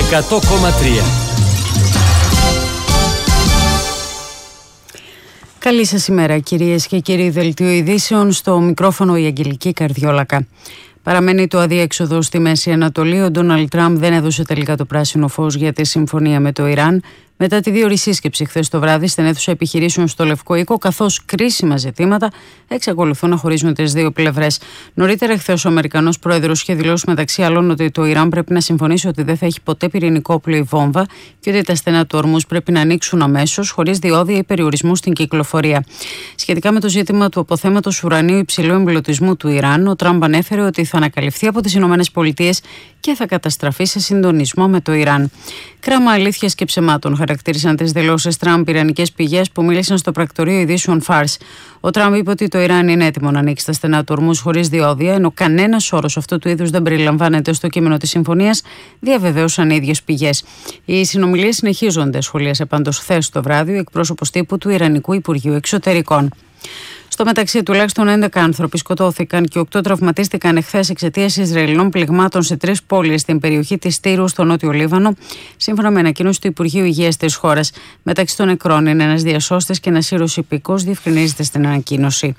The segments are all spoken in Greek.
100,3. Καλή σας ημέρα κυρίες και κύριοι. Δελτίο ειδήσεων, στο μικρόφωνο η Αγγελική Καρδιόλακα. Παραμένει το αδιέξοδο στη Μέση Ανατολή. Ο Ντόναλντ Τραμπ δεν έδωσε τελικά το πράσινο φως για τη συμφωνία με το Ιράν μετά τη διόρη σύσκεψη χθες το βράδυ στην αίθουσα επιχειρήσεων στο Λευκό Οίκο, καθώς κρίσιμα ζητήματα εξακολουθούν να χωρίζουν τις δύο πλευρές. Νωρίτερα, χθες, ο Αμερικανός πρόεδρος είχε δηλώσει μεταξύ άλλων ότι το Ιράν πρέπει να συμφωνήσει ότι δεν θα έχει ποτέ πυρηνικό όπλο ή βόμβα και ότι τα στενά του ορμούς πρέπει να ανοίξουν αμέσως, χωρίς διόδια ή περιορισμού στην κυκλοφορία. Σχετικά με το ζήτημα του αποθέματος ουρανίου υψηλού εμπλουτισμού του Ιράν, ο Τραμπ ανέφερε ότι θα ανακαλυφθεί από τις ΗΠΑ και θα καταστραφεί σε συντονισμό με το Ιράν. Κράμα αλήθειας και ψεμάτων χαρακτήρισαν τις δηλώσεις Τραμπ ιρανικές πηγές που μίλησαν στο πρακτορείο ειδήσεων Fars. Ο Τραμπ είπε ότι το Ιράν είναι έτοιμο να ανοίξει τα στενά του ορμούς χωρίς διόδια, ενώ κανένας όρος αυτού του είδους δεν περιλαμβάνεται στο κείμενο της συμφωνίας, διαβεβαίωσαν οι ίδιες πηγές. Οι συνομιλίες συνεχίζονται, σχολίασε πάντως χθες το βράδυ ο εκπρόσωπος τύπου του Ιρανικού Υπουργείου Εξωτερικών. Στο μεταξύ, τουλάχιστον 11 άνθρωποι σκοτώθηκαν και 8 τραυματίστηκαν εχθές εξαιτίας Ισραηλινών πληγμάτων σε 3 πόλεις στην περιοχή της Τύρου, στο Νότιο Λίβανο, σύμφωνα με ανακοίνωση του Υπουργείου Υγείας της χώρας. Μεταξύ των νεκρών είναι ένας διασώστης και ένας Σύρος υπηκός, διευκρινίζεται στην ανακοίνωση.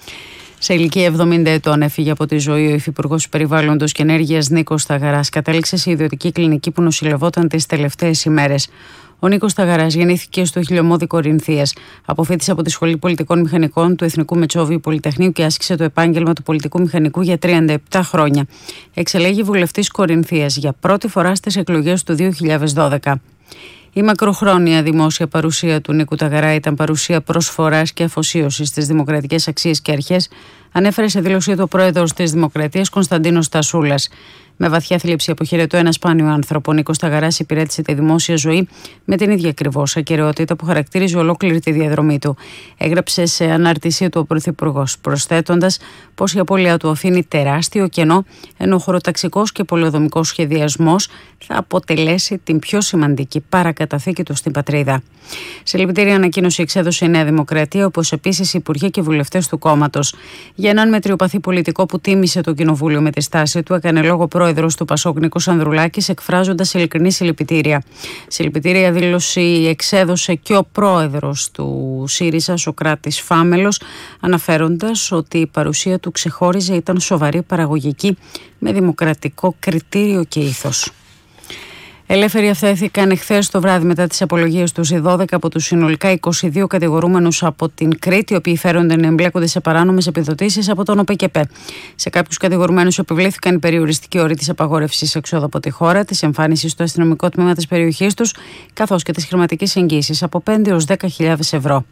Σε ηλικία 70 ετών έφυγε από τη ζωή ο Υφυπουργός Περιβάλλοντος και Ενέργειας Νίκος Σταγαράς. Κατέληξε σε ιδιωτική κλινική που νοσηλευόταν τις τελευταίες ημέρες. Ο Νίκος Σταγαράς γεννήθηκε στο Χιλιομώδη Κορινθίας. Αποφοίτησε από τη Σχολή Πολιτικών Μηχανικών του Εθνικού Μετσόβιου Πολυτεχνείου και άσκησε το επάγγελμα του πολιτικού μηχανικού για 37 χρόνια. Εξελέγει βουλευτής Κορινθίας για πρώτη φορά στις εκλογές του 2012. Η μακροχρόνια δημόσια παρουσία του Νίκου Σταγαρά ήταν παρουσία προσφοράς και αφοσίωσης στις δημοκρατικές αξίες και αρχές, ανέφερε σε δήλωσή του ο πρόεδρος της Δημοκρατίας Κωνσταντίνος Τασούλας. Με βαθιά θλίψη αποχαιρετώ ένα σπάνιο άνθρωπο. Ο Νίκος Σταγαράς υπηρέτησε τη δημόσια ζωή με την ίδια ακριβώς ακεραιότητα που χαρακτήριζε ολόκληρη τη διαδρομή του. Έγραψε σε ανάρτησή του ο Πρωθυπουργός, προσθέτοντας πως η απώλεια του αφήνει τεράστιο κενό, ενώ ο χωροταξικός και πολεοδομικός σχεδιασμός θα αποτελέσει την πιο σημαντική παρακαταθήκη του στην πατρίδα. Συλληπιτήρια ανακοίνωση εξέδωσε η Νέα Δημοκρατία, όπως επίσης οι υπουργοί και βουλευτές του κόμματος. Για έναν μετριοπαθή πολιτικό που τίμησε το Κοινοβούλιο με τη στάση του, έκανε λόγο πρόεδρος του Πασόκ Νίκος Ανδρουλάκης, εκφράζοντας ειλικρινή συλληπιτήρια. Συλληπιτήρια δήλωση εξέδωσε και ο πρόεδρος του ΣΥΡΙΖΑ, Σωκράτης Φάμελος, αναφέροντας ότι η παρουσία του ξεχώριζε, ήταν σοβαρή, παραγωγική, με δημοκρατικό κριτήριο και ήθος. Ελεύθεροι αυθέθηκαν εχθές το βράδυ μετά τις απολογίες τους οι 12 από τους συνολικά 22 κατηγορούμενους από την Κρήτη, οι οποίοι φέρονται να εμπλέκονται σε παράνομες επιδοτήσεις από τον ΟΠΕΚΕΠΕ. Σε κάποιους κατηγορουμένους επιβλήθηκαν οι περιοριστικοί όροι της απαγόρευσης εξόδου από τη χώρα, της εμφάνισης στο αστυνομικό τμήμα της περιοχής τους, καθώς και της χρηματικής εγγύησης από 5 έως 10.000 ευρώ.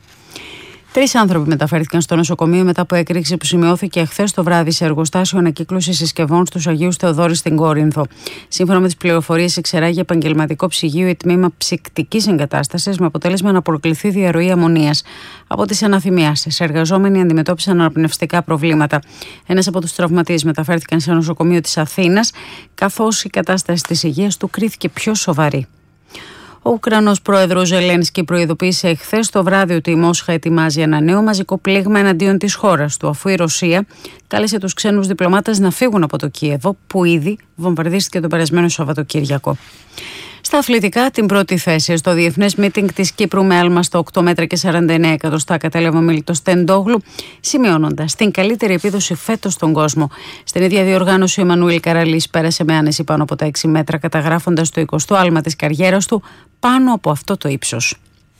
3 άνθρωποι μεταφέρθηκαν στο νοσοκομείο μετά από έκρηξη που σημειώθηκε χθες το βράδυ σε εργοστάσιο ανακύκλωσης συσκευών στους Αγίους Θεοδόρη στην Κόρινθο. Σύμφωνα με τις πληροφορίες, εξερράγει επαγγελματικό ψυγείο ή τμήμα ψυκτικής εγκατάστασης, με αποτέλεσμα να προκληθεί διαρροή αμμονίας. Από τις αναθυμιάσεις, εργαζόμενοι αντιμετώπισαν αναπνευστικά προβλήματα. Ένας από τους τραυματίες μεταφέρθηκαν σε νοσοκομείο της Αθήνας, καθώς η κατάσταση της υγείας του κρίθηκε πιο σοβαρή. Ο Ουκρανός πρόεδρος Ζελένσκι προειδοποίησε εχθές το βράδυ ότι η Μόσχα ετοιμάζει ένα νέο μαζικό πλήγμα εναντίον της χώρας του, αφού η Ρωσία κάλεσε τους ξένους διπλωμάτες να φύγουν από το Κίεβο, που ήδη βομβαρδίστηκε τον περασμένο Σαββατοκύριακο. Στα αθλητικά, την πρώτη θέση στο διεθνές μίτινγκ της Κύπρου με άλμα στα 8 μέτρα και 49 εκατοστά κατέλαβε ο Μίλτος Τεντόγλου, σημειώνοντας την καλύτερη επίδοση φέτος στον κόσμο. Στην ίδια διοργάνωση, ο Εμμανουήλ Καραλής πέρασε με άνεση πάνω από τα 6 μέτρα, καταγράφοντας το 20ο άλμα της καριέρας του πάνω από αυτό το ύψος.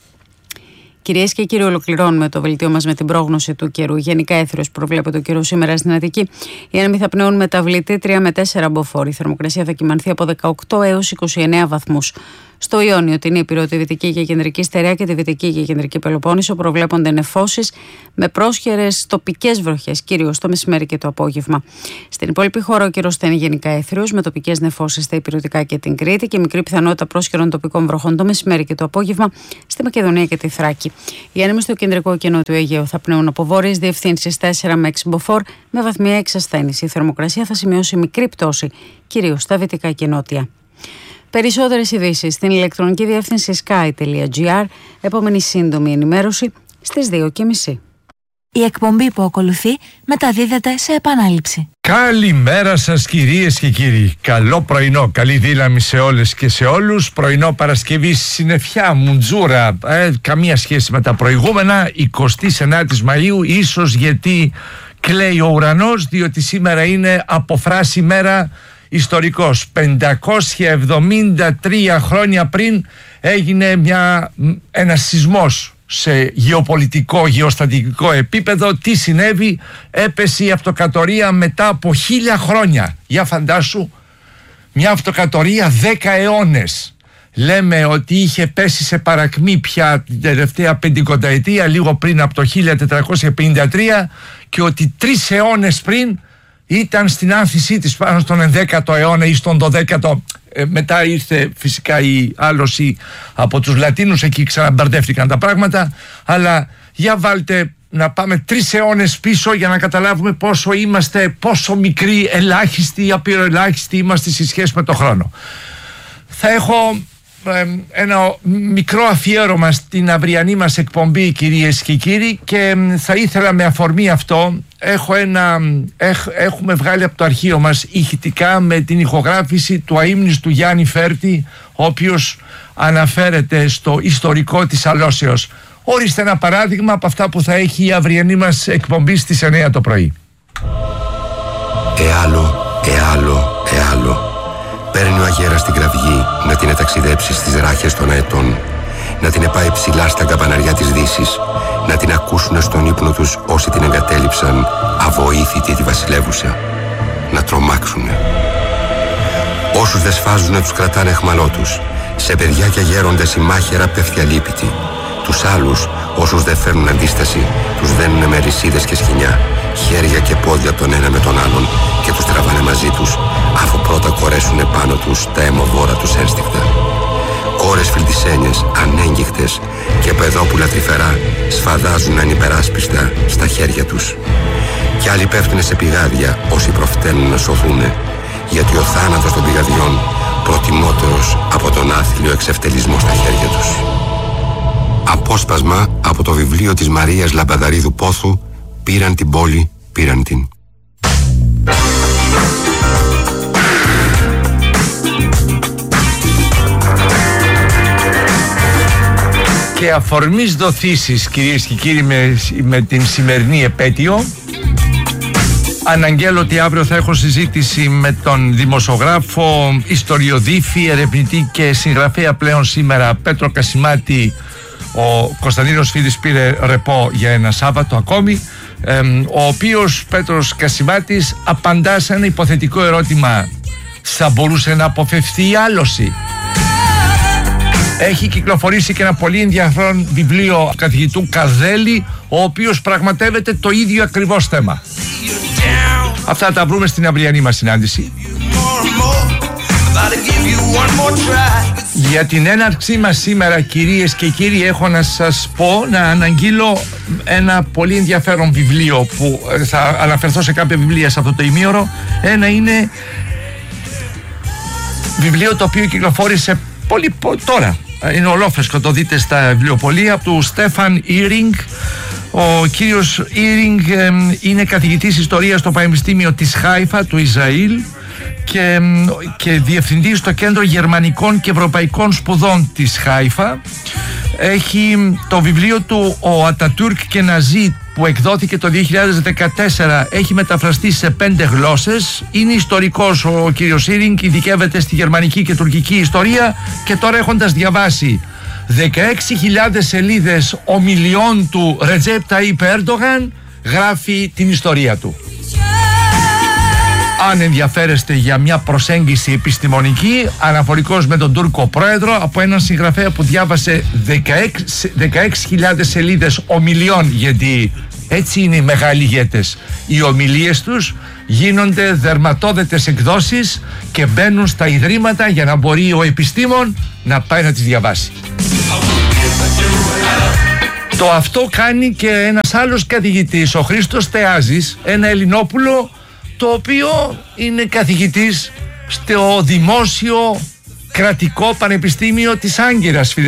Κυρίες και κύριοι, ολοκληρώνουμε το βελτίο μας με την πρόγνωση του καιρού. Γενικά έθριος προβλέπεται ο καιρός σήμερα στην Αττική. Οι άνεμοι θα πνέουν μεταβλητή 3 με 4 μποφόρ. Η θερμοκρασία θα κυμανθεί από 18 έως 29 βαθμούς. Στο Ιόνιο, την Ήπειρο, τη Δυτική και Κεντρική Στερεά και τη Δυτική και Κεντρική Πελοπόννησο προβλέπονται νεφώσεις με πρόσχερες τοπικές βροχές, κυρίως το μεσημέρι και το απόγευμα. Στην υπόλοιπη χώρα, ο καιρός θα είναι γενικά έθριος, με τοπικές νεφώσεις στα Ηπειρωτικά και την Κρήτη και μικρή πιθανότητα πρόσχερων τοπικών βροχών το μεσημέρι και το απόγευμα στη Μακεδονία και τη Θράκη. Οι άνεμοι στο κεντρικό και νότιο Αιγαίο θα πνέουν από βόρειες διευθύνσεις 4 με 6 μποφόρ με βαθμιαία εξασθένηση. Η θερμοκρασία θα σημειώσει μικρή πτώση, κυρίως στα δυτικά και νότια. Περισσότερες ειδήσεις στην ηλεκτρονική διεύθυνση sky.gr. Επόμενη σύντομη ενημέρωση στις 2:30. Η εκπομπή που ακολουθεί μεταδίδεται σε επανάληψη. Καλημέρα σας κυρίες και κύριοι. Καλό πρωινό, καλή δύναμη σε όλες και σε όλους. Πρωινό Παρασκευή, συννεφιά, μουντζούρα, καμία σχέση με τα προηγούμενα. 29 Μαΐου, ίσως γιατί κλαίει ο ουρανός, διότι σήμερα είναι αποφράση μέρα ιστορικός. 573 χρόνια πριν έγινε ένας σεισμός σε γεωπολιτικό, γεωστατικό επίπεδο. Τι συνέβη? Έπεσε η αυτοκρατορία μετά από 1000 χρόνια. Για φαντάσου, μια αυτοκρατορία 10 αιώνες. Λέμε ότι είχε πέσει σε παρακμή πια την τελευταία 50ετία, λίγο πριν από το 1453, και ότι 3 αιώνες πριν ήταν στην άνθησή της πάνω στον 11ο αιώνα ή στον 12ο. Μετά ήρθε φυσικά η άλωση από τους Λατίνους, εκεί ξαναμπερδεύτηκαν τα πράγματα. Αλλά για βάλτε να πάμε 3 αιώνες πίσω για να καταλάβουμε πόσο μικροί, ελάχιστοι, απειροελάχιστοι είμαστε σε σχέση με το χρόνο. Θα έχω ένα μικρό αφιέρωμα στην αυριανή μας εκπομπή, κυρίες και κύριοι, και θα ήθελα με αφορμή αυτό, έχουμε βγάλει από το αρχείο μας ηχητικά με την ηχογράφηση του αείμνηστου Γιάννη Φέρτη, ο οποίος αναφέρεται στο ιστορικό της αλώσεως. Ορίστε ένα παράδειγμα από αυτά που θα έχει η αυριανή μας εκπομπή στις 9 το πρωί. Εάλλο. Παίρνει ο αγέρας την κραυγή να την εταξιδέψει στις ράχες των αετών, να την επάει ψηλά στα καμπαναριά της Δύσης, να την ακούσουν στον ύπνο τους όσοι την εγκατέλειψαν αβοήθητη τη βασιλεύουσα, να τρομάξουνε. Όσους δεν σφάζουν να τους κρατάνε αιχμαλώτους, σε παιδιά και γέροντες η μάχαιρα πέφτει αλίπητη. Τους άλλους, όσους δεν φέρνουν αντίσταση, τους δένουνε με ρησίδες και σκοινιά, χέρια και πόδια από τον ένα με τον άλλον, και τους τραβάνε μαζί τους, αφού πρώτα κορέσουνε πάνω τους τα αιμοβόρα τους ένστικτα. Κόρες φιλτισένιες, ανέγγιχτες και παιδόπουλα τρυφερά σφαδάζουν ανυπεράσπιστα στα χέρια τους. Κι άλλοι πέφτουνε σε πηγάδια όσοι προφταίνουν να σωθούνε, γιατί ο θάνατος των πηγαδιών προτιμότερος από τον άθλιο εξευτελισμό στα χέρια τους. Απόσπασμα από το βιβλίο της Μαρίας Λαμπαδαρίδου Πόθου, «Πήραν την πόλη, πήραν την». Και αφορμής δοθήσεις, κυρίες και κύριοι, με την σημερινή επέτειο, αναγγέλλω ότι αύριο θα έχω συζήτηση με τον δημοσιογράφο, ιστοριοδίφη, ερευνητή και συγγραφέα πλέον σήμερα, Πέτρο Κασιμάτη. Ο Κωνσταντίνος Φίδης πήρε ρεπό για ένα Σάββατο ακόμη, ο οποίος, Πέτρος Κασιμάτης, απαντά σε ένα υποθετικό ερώτημα: θα μπορούσε να αποφευθεί η άλωση? Έχει κυκλοφορήσει και ένα πολύ ενδιαφέρον βιβλίο του καθηγητού Καζέλη, ο οποίος πραγματεύεται το ίδιο ακριβώς θέμα. Αυτά τα βρούμε στην αυριανή μας συνάντηση. Για την έναρξή μας σήμερα, κυρίες και κύριοι, έχω να σας πω, να αναγγείλω ένα πολύ ενδιαφέρον βιβλίο που θα αναφερθώ σε κάποια βιβλία σε αυτό το ημίωρο. Ένα είναι βιβλίο το οποίο κυκλοφόρησε πολύ τώρα, είναι ολόφρεσκο, το δείτε στα βιβλιοπωλεία, του Στέφαν Ήρινγκ. Ο κύριος Ήρινγκ είναι καθηγητής ιστορίας στο Πανεπιστήμιο της Χάιφα του Ισραήλ και διευθυντής στο Κέντρο Γερμανικών και Ευρωπαϊκών Σπουδών της Χάιφα. Έχει το βιβλίο του «Ο Ατατούρκ και Ναζί», που εκδόθηκε το 2014, έχει μεταφραστεί σε 5 γλώσσες. Είναι ιστορικός ο κύριος Ήρινγκ, ειδικεύεται στη γερμανική και τουρκική ιστορία, και τώρα, έχοντας διαβάσει 16.000 σελίδες ομιλιών του Ρετζέπ Ταΐπ Ερντογάν, γράφει την ιστορία του. Αν ενδιαφέρεστε για μια προσέγγιση επιστημονική, αναφορικώς με τον Τούρκο πρόεδρο, από έναν συγγραφέα που διάβασε 16.000 σελίδες ομιλιών, γιατί έτσι είναι οι μεγάλοι ηγέτες. Οι ομιλίες τους γίνονται δερματόδετες εκδόσεις και μπαίνουν στα ιδρύματα για να μπορεί ο επιστήμον να πάει να τις διαβάσει. Το αυτό κάνει και ένας άλλος καθηγητής, ο Χρήστος Θεάζης, ένα Ελληνόπουλο, το οποίο είναι καθηγητής στο Δημόσιο Κρατικό Πανεπιστήμιο της Άγκυρας, φίλε